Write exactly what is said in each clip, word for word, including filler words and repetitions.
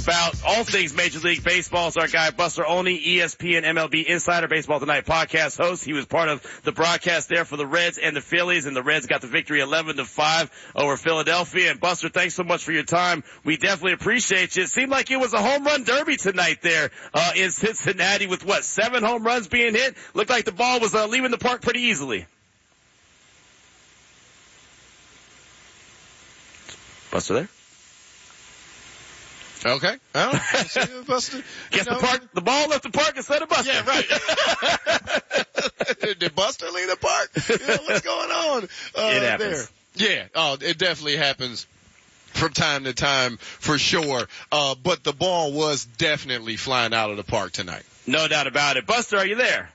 about all things Major League Baseball. It's our guy Buster Olney, E S P N M L B Insider, Baseball Tonight podcast host. He was part of the broadcast there for the Reds and the Phillies, and the Reds got the victory eleven to five over Philadelphia. And Buster, thanks so much for your time. We definitely appreciate you. It seemed like it was a home run derby tonight there uh, in Cincinnati with, what, seven home runs being hit? Looked like the ball was uh, leaving the park pretty easily. Buster there? Okay. Oh, Buster. Guess the park, the ball left the park instead of Buster. Yeah, right. Did Buster leave the park? You know, what's going on? Uh, it happens. There? Yeah. Oh, it definitely happens from time to time for sure. Uh, but the ball was definitely flying out of the park tonight. No doubt about it. Buster, are you there?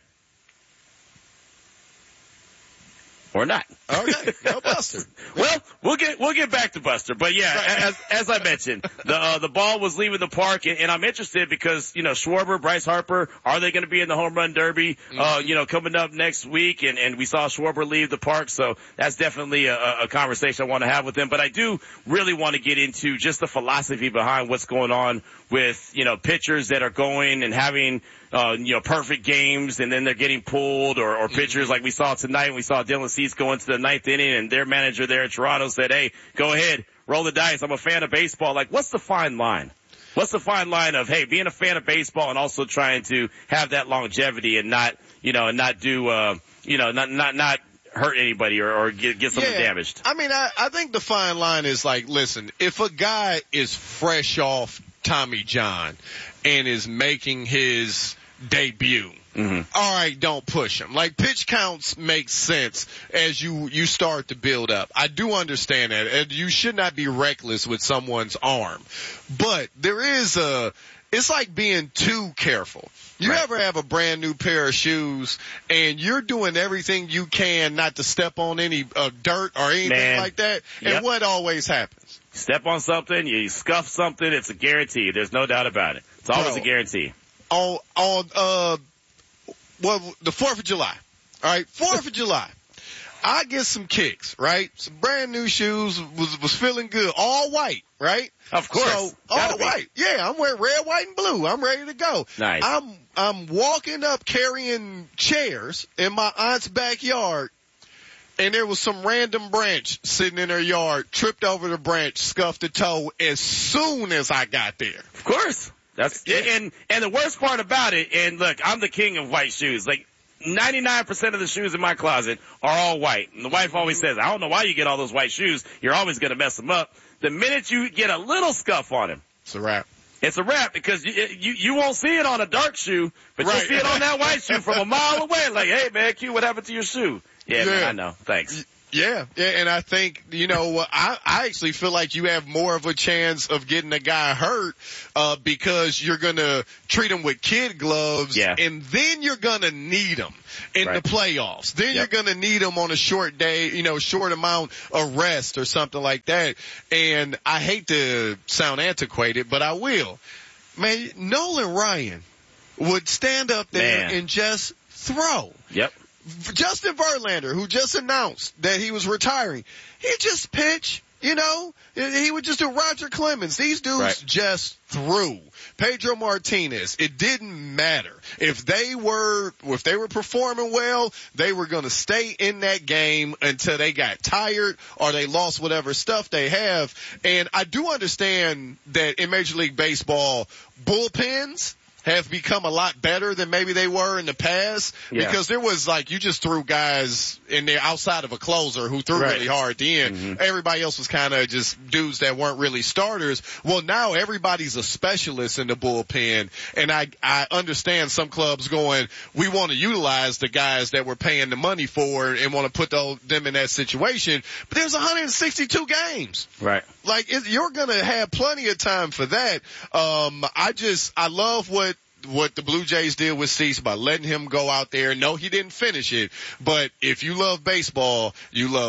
Or not. Okay, no Buster. Well, we'll get we'll get back to Buster, but yeah, right. as as I mentioned, the uh, the ball was leaving the park, and, and I'm interested because you know Schwarber, Bryce Harper, are they going to be in the home run derby? Mm-hmm. Uh, you know, coming up next week, and and we saw Schwarber leave the park, so that's definitely a, a conversation I want to have with them. But I do really want to get into just the philosophy behind what's going on with you know pitchers that are going and having. Uh, you know, perfect games, and then they're getting pulled, or, or pitchers like we saw tonight. We saw Dylan Cease go into the ninth inning, and their manager there in Toronto said, hey, go ahead, roll the dice. I'm a fan of baseball. Like, what's the fine line? What's the fine line of, hey, being a fan of baseball and also trying to have that longevity and not, you know, and not do, uh, you know, not, not, not hurt anybody or, or get, get someone yeah. damaged? I mean, I, I think the fine line is like, listen, if a guy is fresh off Tommy John and is making his debut. Mm-hmm. All right, don't push him. Like, pitch counts make sense as you, you start to build up. I do understand that. And you should not be reckless with someone's arm. But there is a, it's like being too careful. You right. ever have a brand new pair of shoes and you're doing everything you can not to step on any uh, dirt or anything Man. like that? Yep. And what always happens? Step on something, you scuff something, it's a guarantee. There's no doubt about it. It's always Bro. a guarantee. On, on, uh, well, the fourth of July. All right. fourth of July. I get some kicks, right? Some brand new shoes, was, was feeling good. All white, right? Of course. So, all white. Yeah, I'm wearing red, white, and blue. I'm ready to go. Nice. I'm, I'm walking up carrying chairs in my aunt's backyard. And there was some random branch sitting in her yard, tripped over the branch, scuffed a toe as soon as I got there. Of course. That's yeah. and and the worst part about it, and look, I'm the king of white shoes. Like ninety-nine percent of the shoes in my closet are all white. And the wife always says, I don't know why you get all those white shoes. You're always going to mess them up. The minute you get a little scuff on them, it's a wrap. It's a wrap because you you, you won't see it on a dark shoe, but right. you'll see it on that white shoe from a mile away. Like, hey man, Q, what happened to your shoe? Yeah, yeah. Man, I know. Thanks. Yeah, yeah, and I think, you know, I, I actually feel like you have more of a chance of getting a guy hurt, uh, because you're gonna treat him with kid gloves, yeah. and then you're gonna need him in right. the playoffs. Then yep. you're gonna need him on a short day, you know, short amount of rest or something like that. And I hate to sound antiquated, but I will. Man, Nolan Ryan would stand up there Man. and just throw. Yep. Justin Verlander, who just announced that he was retiring, he'd just pitch, you know, he would just do Roger Clemens. These dudes right. just threw. Pedro Martinez, it didn't matter. If they were, if they were performing well, they were going to stay in that game until they got tired or they lost whatever stuff they have. And I do understand that in Major League Baseball, bullpens have become a lot better than maybe they were in the past yeah. because there was like, you just threw guys in there outside of a closer who threw right. really hard at the end. Mm-hmm. Everybody else was kind of just dudes that weren't really starters. Well, now everybody's a specialist in the bullpen, and I, I understand some clubs going, we want to utilize the guys that we're paying the money for and want to put those, them in that situation. But there's one hundred sixty-two games. Right. Like, it, you're going to have plenty of time for that. Um, I just, I love what, what the Blue Jays did with Cease by letting him go out there. No, he didn't finish it, but if you love baseball, you love that.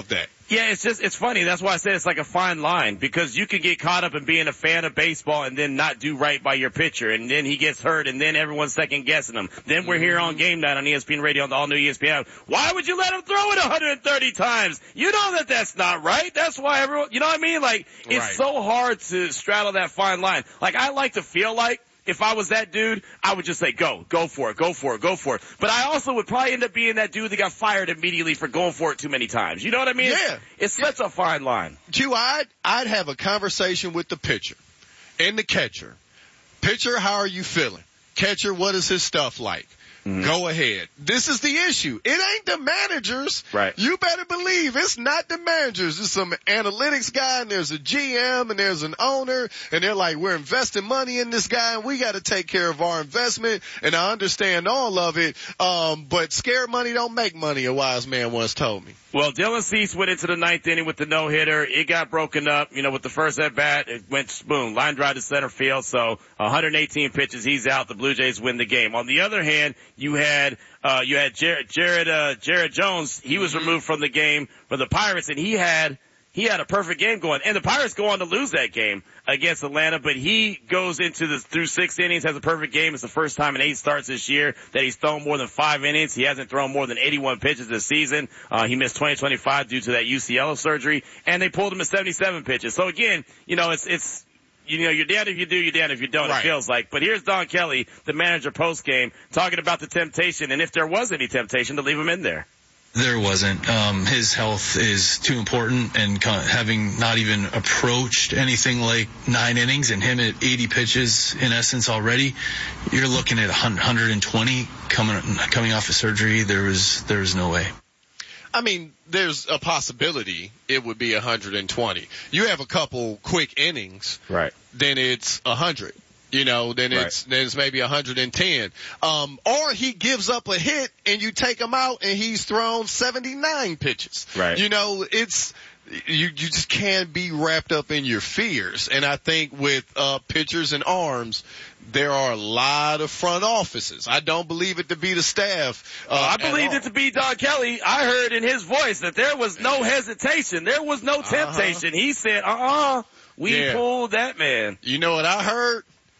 Yeah, it's just, it's funny. That's why I said it's like a fine line, because you can get caught up in being a fan of baseball and then not do right by your pitcher, and then he gets hurt, and then everyone's second guessing him. Then we're here on game night on E S P N Radio on the all new E S P N. Why would you let him throw it one hundred thirty times? You know that that's not right. That's why everyone, you know what I mean? Like, it's right. so hard to straddle that fine line. Like, I like to feel like, if I was that dude, I would just say, go, go for it, go for it, go for it. But I also would probably end up being that dude that got fired immediately for going for it too many times. You know what I mean? Yeah. It's, it's such a fine line. Q, I'd, I'd have a conversation with the pitcher and the catcher. Pitcher, how are you feeling? Catcher, what is his stuff like? Mm-hmm. Go ahead. This is the issue. It ain't the managers. Right. You better believe it's not the managers. There's some analytics guy, and there's a G M, and there's an owner, and they're like, we're investing money in this guy, and we got to take care of our investment. And I understand all of it, um, but scared money don't make money, a wise man once told me. Well, Dylan Cease went into the ninth inning with the no-hitter. It got broken up. You know, with the first at-bat, it went boom, line drive to center field. So one hundred eighteen pitches, he's out. The Blue Jays win the game. On the other hand, you had uh you had Jared Jared, uh, Jared Jones. He was removed from the game for the Pirates, and he had he had a perfect game going. And the Pirates go on to lose that game against Atlanta, but he goes into the through six innings, has a perfect game. It's the first time in eight starts this year that he's thrown more than five innings. He hasn't thrown more than eighty-one pitches this season. Uh, he missed twenty twenty-five due to that U C L surgery, and they pulled him at seventy-seven pitches. So again, you know, it's, it's, you know, you're damned if you do, you're damned if you don't, right. It feels like. But here's Don Kelly, the manager post-game, talking about the temptation, and if there was any temptation, to leave him in there. There wasn't. Um, his health is too important, and having not even approached anything like nine innings and him at eighty pitches in essence already, you're looking at one hundred twenty coming coming off of surgery. There was there was no way. I mean, there's a possibility it would be one hundred twenty. You have a couple quick innings, right? Then it's one hundred. You know, then it's, right. then it's maybe one hundred ten. Um, or he gives up a hit and you take him out and he's thrown seventy-nine pitches. Right. You know, it's, you, you just can't be wrapped up in your fears. And I think with, uh, pitchers and arms, there are a lot of front offices. I don't believe it to be the staff. Uh, I believed it to be Don Kelly. I heard in his voice that there was no hesitation. There was no temptation. Uh-huh. He said, uh-uh, we yeah. pulled that man. You know what I heard?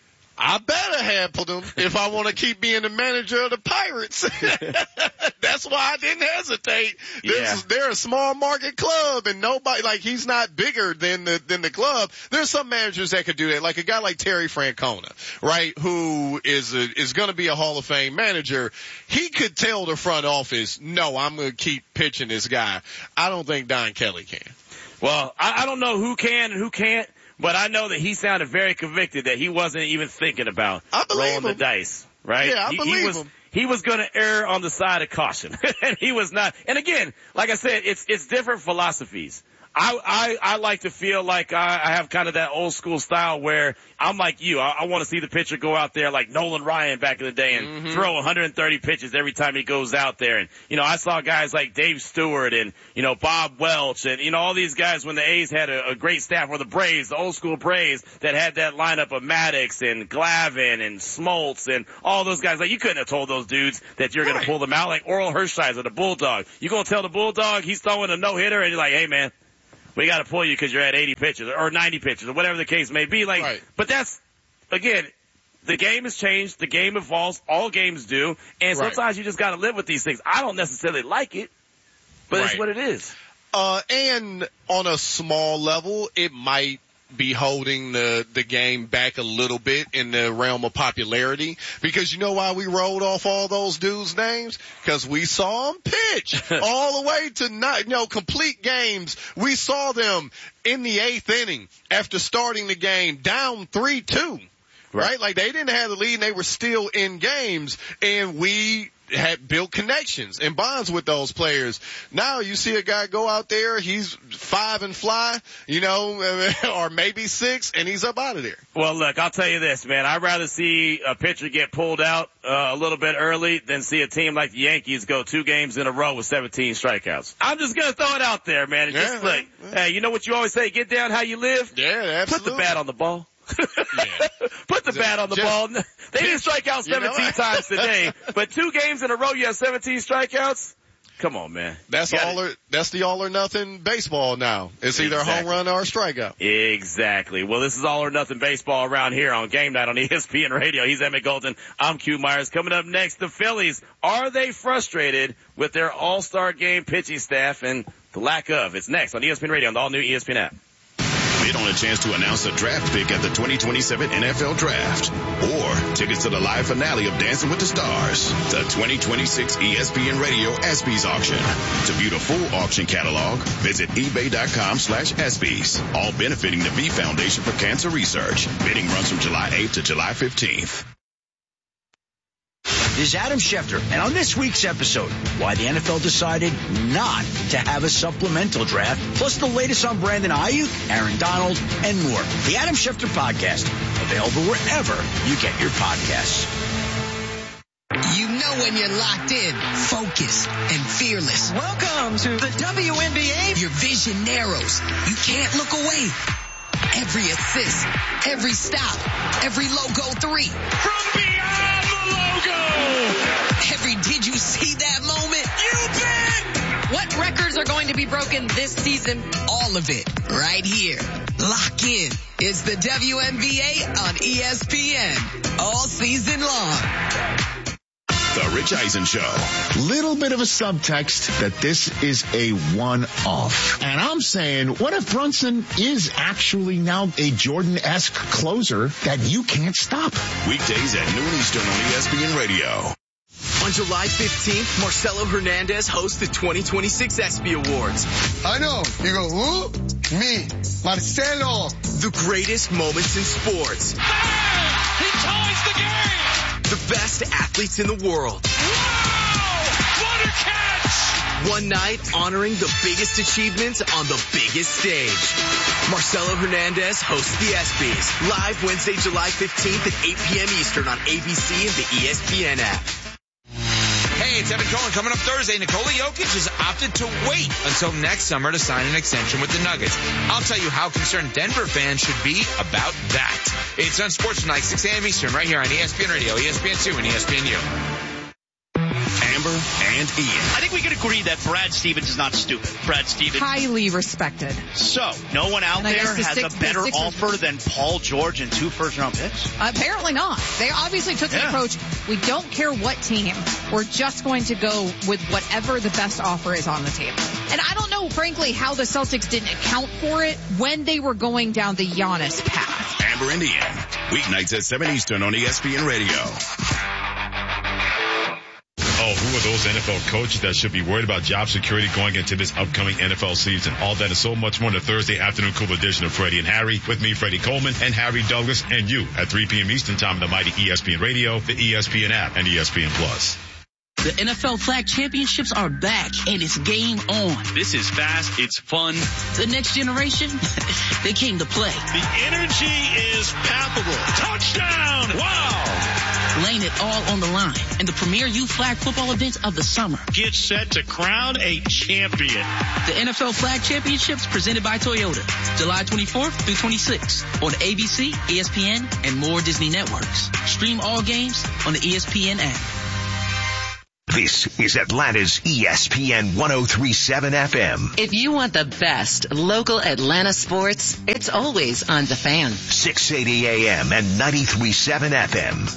I better handle them if I want to keep being the manager of the Pirates. That's why I didn't hesitate. Yeah. They're a small market club, and nobody, like, he's not bigger than the than the club. There's some managers that could do that, like a guy like Terry Francona, right, who is a, is going to be a Hall of Fame manager. He could tell the front office, no, I'm going to keep pitching this guy. I don't think Don Kelly can. Well, I, I don't know who can and who can't. But I know that he sounded very convicted that he wasn't even thinking about rolling him. the dice, right? Yeah, I he, believe he was, him. He was going to err on the side of caution, and he was not. And again, like I said, it's it's different philosophies. I, I, I like to feel like I, I have kind of that old school style where I'm like you. I, I want to see the pitcher go out there like Nolan Ryan back in the day and mm-hmm. throw one hundred thirty pitches every time he goes out there. And, you know, I saw guys like Dave Stewart and, you know, Bob Welch and, you know, all these guys when the A's had a, a great staff, or the Braves, the old school Braves that had that lineup of Maddox and Glavine and Smoltz and all those guys. Like, you couldn't have told those dudes that you're right. going to pull them out, like Oral Hershiser, the Bulldog. You going to tell the Bulldog he's throwing a no-hitter and you're like, hey, man, we got to pull you because you're at eighty pitches or ninety pitches or whatever the case may be. Like, right. But that's, again, the game has changed. The game evolves. All games do. And right. sometimes you just got to live with these things. I don't necessarily like it, but right. it's what it is. Uh, and on a small level, it might be holding the, the game back a little bit in the realm of popularity, because you know why we rolled off all those dudes' names? Because we saw them pitch all the way to not, you know, complete games. We saw them in the eighth inning after starting the game down three two. Right. right? Like, they didn't have the lead and they were still in games, and we had built connections and bonds with those players. Now you see a guy go out there, he's five and fly, you know, or maybe six, and he's up out of there. Well, look, I'll tell you this, man. I'd rather see a pitcher get pulled out uh, a little bit early than see a team like the Yankees go two games in a row with seventeen strikeouts. I'm just going to throw it out there, man. It's yeah, just like, yeah. hey, you know what you always say? Get down how you live. Yeah, absolutely. Put the bat on the ball. yeah. Put the just, bat on the just, ball. They didn't strike out seventeen you know? times today, but two games in a row you have seventeen strikeouts. Come on, man. That's all. Or, that's the all or nothing baseball now. It's either exactly. a home run or a strikeout. Exactly. Well, this is all or nothing baseball around here on Game Night on E S P N Radio. He's Emmett Golden. I'm Q Myers. Coming up next, the Phillies. Are they frustrated with their All-Star Game pitching staff and the lack of? It's next on E S P N Radio on the all-new E S P N app. Bid on a chance to announce a draft pick at the twenty twenty-seven N F L Draft. Or tickets to the live finale of Dancing with the Stars. The twenty twenty-six E S P N Radio ESPYs auction. To view the full auction catalog, visit ebay.com slash ESPYs. All benefiting the V Foundation for Cancer Research. Bidding runs from July eighth to July fifteenth. This is Adam Schefter, and on this week's episode, why the N F L decided not to have a supplemental draft, plus the latest on Brandon Ayuk, Aaron Donald, and more. The Adam Schefter Podcast, available wherever you get your podcasts. You know when you're locked in, focused, and fearless. Welcome to the W N B A. Your vision narrows. You can't look away. Every assist, every stop, every logo three. From beyond the logo! Every did you see that moment? You bet! What records are going to be broken this season? All of it, right here. Lock in. It's the W N B A on E S P N. All season long. The Rich Eisen Show. Little bit of a subtext that this is a one-off. And I'm saying, what if Brunson is actually now a Jordan-esque closer that you can't stop? Weekdays at noon Eastern on E S P N Radio. On July fifteenth, Marcelo Hernandez hosts the twenty twenty-six ESPY Awards. I know. You go, who? Me, Marcelo. The greatest moments in sports. Bang! He ties the game! The best athletes in the world. Wow! What a catch! One night honoring the biggest achievements on the biggest stage. Marcelo Hernandez hosts the ESPYs. Live Wednesday, July fifteenth at eight p.m. Eastern on A B C and the E S P N app. Hey, it's Evan Cohen. Coming up Thursday, Nikola Jokic has opted to wait until next summer to sign an extension with the Nuggets. I'll tell you how concerned Denver fans should be about that. It's on Sports Tonight, six a.m. Eastern, right here on E S P N Radio, E S P N two, and E S P N U. Amber and Ian. I think we can agree that Brad Stevens is not stupid. Brad Stevens. Highly respected. So, no one out And I there guess the has six- a better the Sixers- offer than Paul George and two first-round picks? Apparently not. They obviously took the Yeah. approach, we don't care what team, we're just going to go with whatever the best offer is on the table. And I don't know, frankly, how the Celtics didn't account for it when they were going down the Giannis path. Amber and Ian. Weeknights at seven Eastern on E S P N Radio. Oh, who are those N F L coaches that should be worried about job security going into this upcoming N F L season? All that and so much more in the Thursday afternoon cool edition of Freddie and Harry. With me, Freddie Coleman, and Harry Douglas, and you at three p.m. Eastern Time on the mighty E S P N Radio, the E S P N app, and E S P N Plus. The N F L Flag Championships are back, and it's game on. This is fast. It's fun. The next generation, they came to play. The energy is palpable. Touchdown! Wow! Laying it all on the line in the premier youth flag football events of the summer. Get set to crown a champion. The N F L Flag Championships presented by Toyota. July twenty-fourth through twenty-sixth on A B C, E S P N, and more Disney networks. Stream all games on the E S P N app. This is Atlanta's E S P N one oh three point seven F M. If you want the best local Atlanta sports, it's always on The Fan. six eighty A M and ninety-three point seven F M.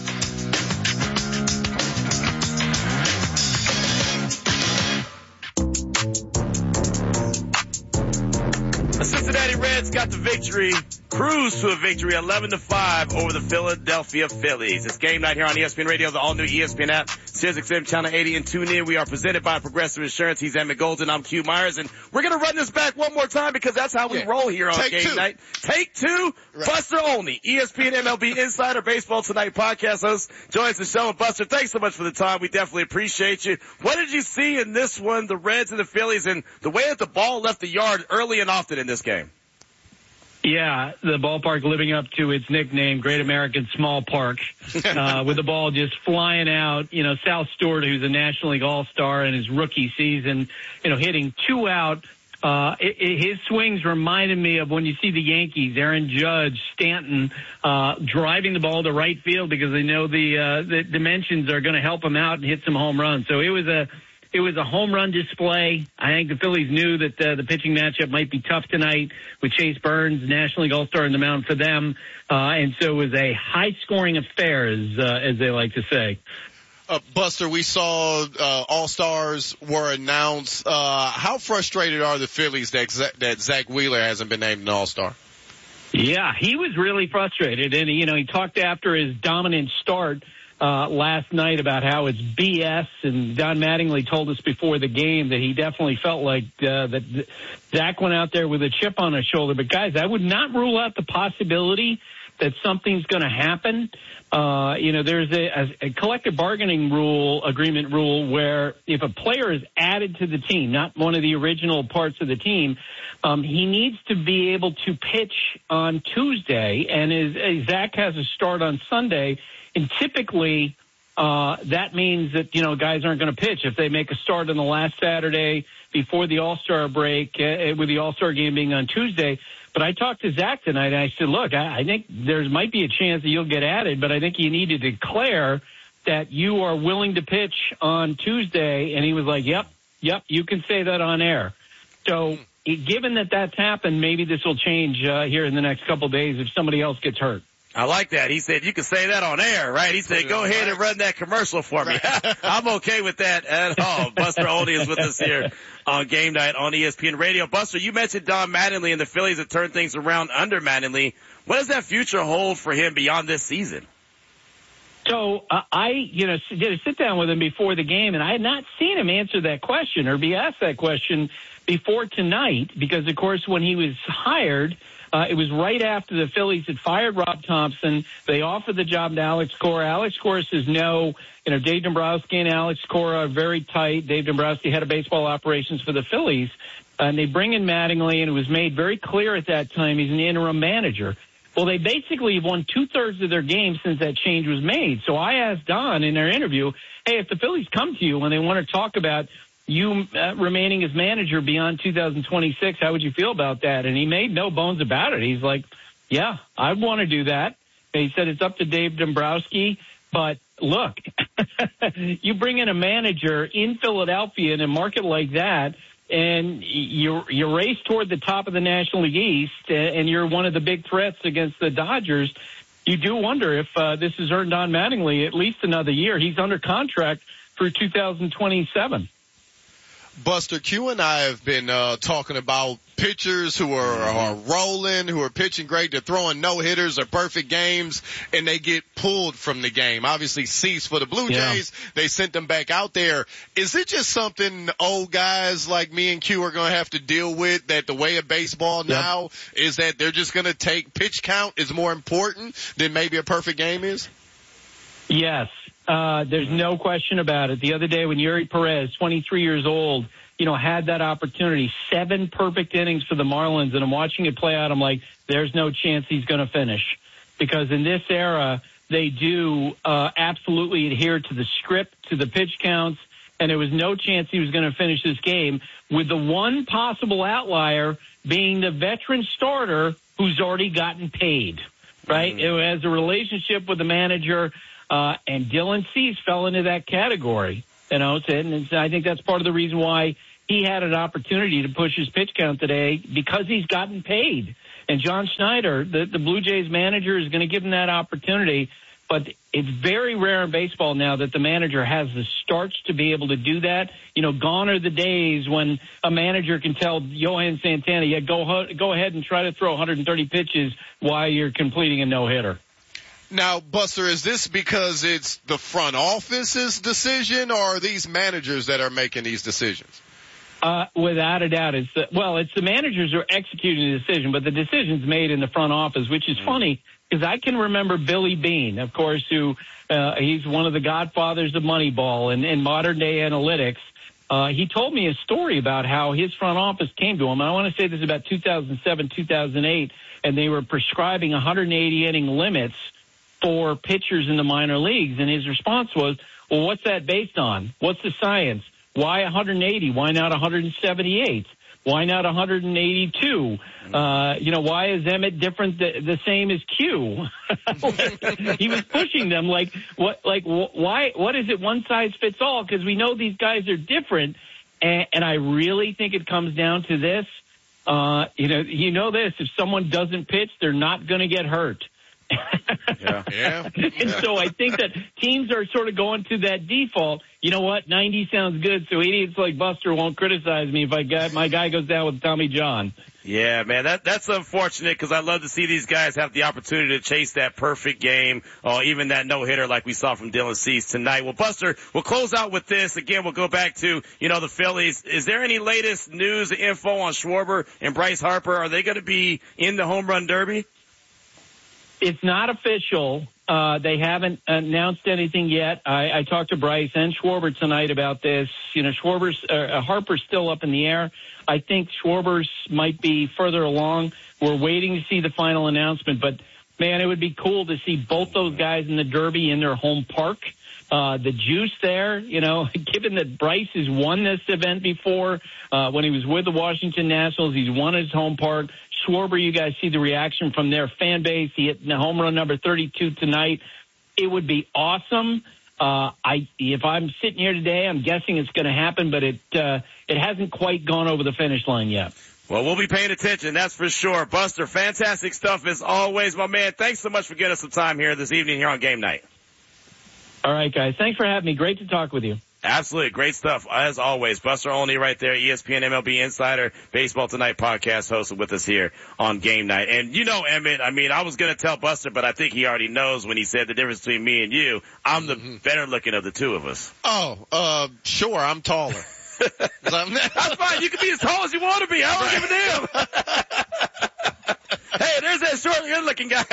The Cincinnati Reds got the victory, cruise to a victory, eleven to five over the Philadelphia Phillies. It's game night here on E S P N Radio, the all-new E S P N app, Sirius X M Channel eighty, and tune in. We are presented by Progressive Insurance. He's Emmett Golden. I'm Q Myers, and we're going to run this back one more time because that's how we Yeah. roll here on Take game two. night. Take two, Right. Buster Olney, E S P N M L B Insider Baseball Tonight podcast host, joins the show. And Buster, thanks so much for the time. We definitely appreciate you. What did you see in this one, the Reds and the Phillies, and the way that the ball left the yard early and often in this game? Yeah, the ballpark living up to its nickname, Great American Small Park, uh, with the ball just flying out. You know, Sal Stewart, who's a National League All-Star in his rookie season, you know, hitting two out. Uh, it, it, his swings reminded me of when you see the Yankees, Aaron Judge, Stanton, uh, driving the ball to right field because they know the, uh, the dimensions are going to help him out and hit some home runs. So it was a, it was a home run display. I think the Phillies knew that uh, the pitching matchup might be tough tonight with Chase Burns, National League All-Star in the mound for them. Uh, and so it was a high-scoring affair, as, uh, as they like to say. Uh, Buster, we saw uh, All-Stars were announced. Uh, how frustrated are the Phillies that, that Zach Wheeler hasn't been named an All-Star? Yeah, he was really frustrated. And, you know, he talked after his dominant start Uh, last night about how it's B S, and Don Mattingly told us before the game that he definitely felt like uh, that Zach went out there with a chip on his shoulder. But guys, I would not rule out the possibility that something's going to happen. Uh, you know, there's a, a, a collective bargaining rule, agreement rule, where if a player is added to the team, not one of the original parts of the team, um, he needs to be able to pitch on Tuesday, and as, as Zach has a start on Sunday. And typically, uh, that means that, you know, guys aren't going to pitch if they make a start on the last Saturday before the All-Star break, uh, with the All-Star game being on Tuesday. But I talked to Zach tonight, and I said, look, I, I think there might be a chance that you'll get added, but I think you need to declare that you are willing to pitch on Tuesday. And he was like, yep, yep, you can say that on air. So given that that's happened, maybe this will change uh, here in the next couple of days if somebody else gets hurt. I like that. He said, you can say that on air, right? He said, go ahead and run that commercial for me. I'm okay with that at all. Buster Olney is with us here on Game Night on E S P N Radio. Buster, you mentioned Don Mattingly and the Phillies have turned things around under Mattingly. What does that future hold for him beyond this season? So uh, I, you know, did a sit down with him before the game, and I had not seen him answer that question or be asked that question before tonight because, of course, when he was hired, Uh, it was right after the Phillies had fired Rob Thompson. They offered the job to Alex Cora. Alex Cora says no. You know, Dave Dombrowski and Alex Cora are very tight. Dave Dombrowski, head of baseball operations for the Phillies. Uh, and they bring in Mattingly, and it was made very clear at that time he's an interim manager. Well, they basically have won two-thirds of their games since that change was made. So I asked Don in their interview, hey, if the Phillies come to you and they want to talk about you uh, remaining as manager beyond two thousand twenty-six, how would you feel about that? And he made no bones about it. He's like, yeah, I want to do that. And he said it's up to Dave Dombrowski. But look, you bring in a manager in Philadelphia in a market like that, and you you race toward the top of the National League East, and you're one of the big threats against the Dodgers. You do wonder if uh, this has earned Don Mattingly at least another year. He's under contract through two thousand twenty-seven. Buster, Q and I have been uh, talking about pitchers who are, are rolling, who are pitching great. They're throwing no-hitters or perfect games, and they get pulled from the game. Obviously, Cease for the Blue Jays, yeah. They sent them back out there. Is it just something old guys like me and Q are going to have to deal with, that the way of baseball yep. now is that they're just going to take pitch count is more important than maybe a perfect game is? Yes. Uh, there's no question about it. The other day when Yuri Perez, twenty-three years old, you know, had that opportunity, seven perfect innings for the Marlins, and I'm watching it play out. I'm like, there's no chance he's going to finish, because in this era, they do uh, absolutely adhere to the script, to the pitch counts, and there was no chance he was going to finish this game, with the one possible outlier being the veteran starter who's already gotten paid, right? Mm-hmm. It has a relationship with the manager. Uh, and Dylan Cease fell into that category, you know, and I think that's part of the reason why he had an opportunity to push his pitch count today, because he's gotten paid. And John Schneider, the, the Blue Jays manager, is going to give him that opportunity. But it's very rare in baseball now that the manager has the starts to be able to do that. You know, gone are the days when a manager can tell Johan Santana, yeah, go, go ahead and try to throw one hundred thirty pitches while you're completing a no-hitter. Now, Buster, is this because it's the front office's decision, or are these managers that are making these decisions? Uh, without a doubt, it's the, well, it's the managers who are executing the decision, but the decision's made in the front office, which is funny because I can remember Billy Beane, of course, who uh, he's one of the godfathers of Moneyball and, and modern day analytics. Uh, he told me a story about how his front office came to him. And I want to say this is about two thousand seven, two thousand eight, and they were prescribing one hundred eighty inning limits for pitchers in the minor leagues. And his response was, well, what's that based on? What's the science? Why one hundred eighty? Why not one hundred seventy-eight? Why not one hundred eighty-two? Uh, you know, why is Emmett different, the, the same as Q? He was pushing them like, what, like, why, what is it one size fits all? Because we know these guys are different. And, and I really think it comes down to this. Uh, you know, you know this, if someone doesn't pitch, they're not going to get hurt. Yeah. yeah. And so I think that teams are sort of going to that default. You know what? ninety sounds good, so idiots like Buster won't criticize me if I got my guy goes down with Tommy John. Yeah, man, that that's unfortunate because I love to see these guys have the opportunity to chase that perfect game or even that no-hitter like we saw from Dylan Cease tonight. Well, Buster, we'll close out with this. Again, we'll go back to, you know, the Phillies. Is there any latest news and info on Schwarber and Bryce Harper? Are they going to be in the home run derby? It's not official. Uh, they haven't announced anything yet. I, I talked to Bryce and Schwarber tonight about this. You know, Schwarber's, uh, Harper's still up in the air. I think Schwarber's might be further along. We're waiting to see the final announcement, but man, it would be cool to see both those guys in the Derby in their home park. Uh, the juice there, you know, given that Bryce has won this event before, uh, when he was with the Washington Nationals, he's won his home park. Schwarber, you guys see the reaction from their fan base. He hit the home run number thirty-two tonight. It would be awesome. Uh, I, if I'm sitting here today, I'm guessing it's going to happen, but it, uh, it hasn't quite gone over the finish line yet. Well, we'll be paying attention, that's for sure. Buster, fantastic stuff as always, my man. Thanks so much for getting us some time here this evening here on Game Night. All right, guys. Thanks for having me. Great to talk with you. Absolutely. Great stuff. As always, Buster Olney right there, E S P N M L B Insider, Baseball Tonight podcast hosted with us here on Game Night. And you know, Emmett, I mean, I was going to tell Buster, but I think he already knows when he said the difference between me and you. I'm the mm-hmm. better looking of the two of us. Oh, uh, sure. I'm taller. That's fine. You can be as tall as you want to be. I don't give a damn. Hey, there's that short, good looking guy.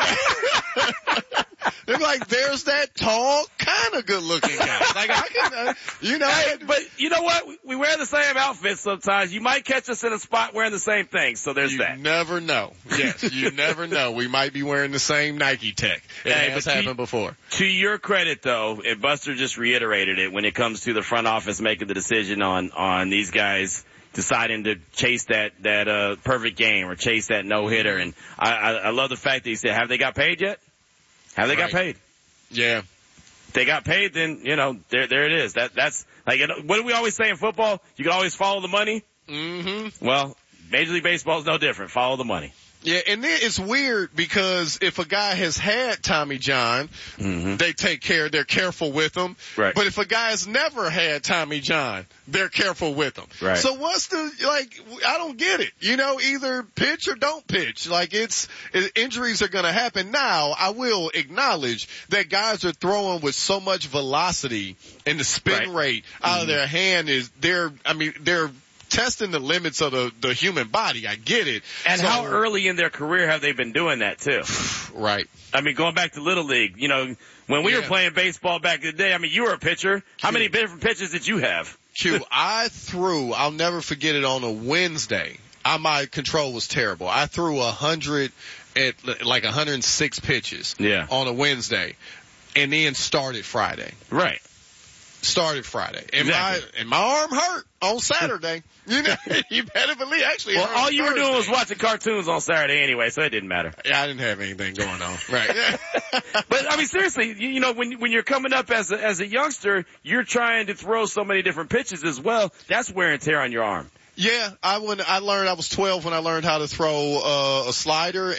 They're like, there's that tall, kind of good looking guy. Like, I can, uh, you know. Hey, but you know what? We wear the same outfits sometimes. You might catch us in a spot wearing the same thing. So there's you that. You never know. Yes, you never know. We might be wearing the same Nike Tech. It hey, has happened to, before. To your credit, though, and Buster just reiterated it when it comes to the front office making the decision on, on these guys deciding to chase that, that, uh, perfect game or chase that no-hitter. And I, I, I love the fact that he said, have they got paid yet? Have they right. got paid? Yeah. If they got paid, then, you know, there, there it is. That, that's like, what do we always say in football? You can always follow the money. Mm-hmm. Well, Major League Baseball is no different. Follow the money. Yeah, and then it's weird because if a guy has had Tommy John, mm-hmm. they take care, they're careful with him. Right. But if a guy has never had Tommy John, they're careful with him. Right. So what's the, like, I don't get it. You know, either pitch or don't pitch. Like, it's, it, injuries are going to happen. Now, I will acknowledge that guys are throwing with so much velocity and the spin right. rate out mm-hmm. of their hand is, they're, I mean, they're, testing the limits of the, the human body. I get it. And so, how early in their career have they been doing that too? Right. I mean, going back to Little League, you know, when we yeah. were playing baseball back in the day, I mean, you were a pitcher. How Q. many different pitches did you have? Q, I threw, I'll never forget it, on a Wednesday. I, my control was terrible. I threw a hundred at like one hundred six pitches yeah. on a Wednesday and then started Friday. Right. Started Friday. And exactly. my, and my arm hurt on Saturday. You know, you better believe, actually. Well, all you Thursday. were doing was watching cartoons on Saturday anyway, so it didn't matter. Yeah, I didn't have anything going on. Right. But I mean, seriously, you, you know, when, when you're coming up as a, as a youngster, you're trying to throw so many different pitches as well. That's wear and tear on your arm. Yeah, I when I learned I was twelve when I learned how to throw uh, a slider